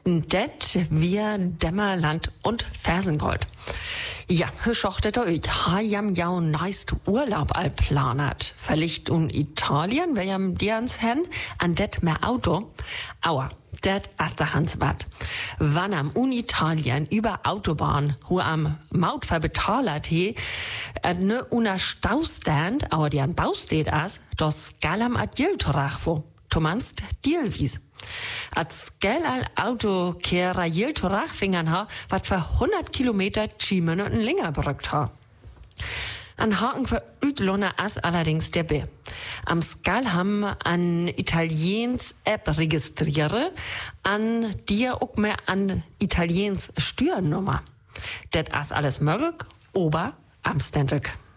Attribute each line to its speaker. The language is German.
Speaker 1: Det wir Dämmerland und Fersengold. Ja, schochtet euch, hajam jau neist Urlaub all planert. Verlicht un Italien, wer jam dians hen, an det mehr Auto. Aua, det Astachans wat. Wann am Italien über Autobahn, hu am Maut verbetalert he, ne una Staustand, aber die an Bausteht as, dos galam ad Jiltorachvo. Tomanst Dielwies. Als gel al Auto kera Jiltorach fingern ha, wat für 100 Kilometer Chiemen und länger brückt ha. An Haken für Ütlona as allerdings der B. Am Skal ham an Italiens App registriere, an dir auch mehr an Italiens Stürnummer. Det as alles möglich, ober am Stendek.